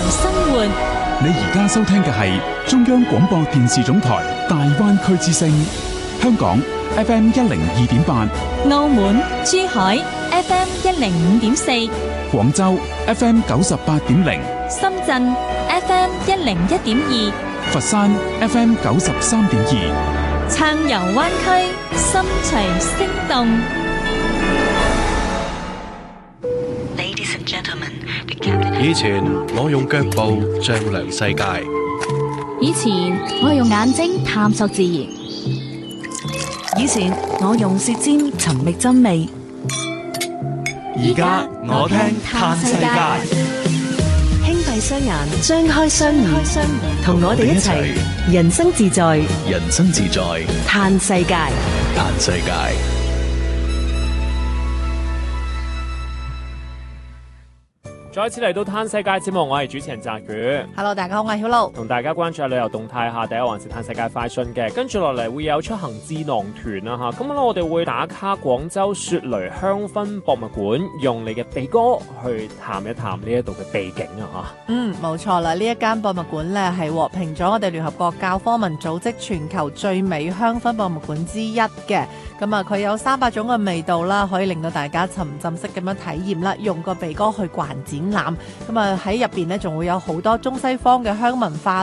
生活。 你而家收聽嘅係中央廣播電視總台大灣區之聲，香港 FM 102.8， 澳門、珠海 FM 105.4， 廣州 FM 98.0， 深圳 FM 101.2，佛山 FM 93.2， 暢遊灣區，心隨聲動。 以前我用腳步丈量世界， 以前我用眼睛探索自然， 以前我用舌尖尋覓真味， 而家我聽嘆世界。 輕閉雙眼，張開雙耳，同我哋一齊人生自在， 人生自在， 嘆世界， 嘆世界。 再一次嚟到嘆世界節目，我係主持人澤宇。 Hello， 大家好，我係曉露， 同大家關注下旅遊動態下，第一環是嘆世界快訊嘅，跟住落嚟會有出行智囊團啦吓，咁咧我哋會打卡廣州雪雷香薰博物館，用你嘅鼻哥去探一探呢一度嘅秘景啊吓。 冇錯啦，呢一間博物館咧係獲評咗我哋聯合國教科文組織全球最美香薰博物館之一嘅。咁啊，佢有300種嘅味道啦，可以令到大家沉浸式咁樣體驗啦，用個鼻哥去逛展覽。咁啊喺入邊咧，仲會有好多中西方嘅香文化。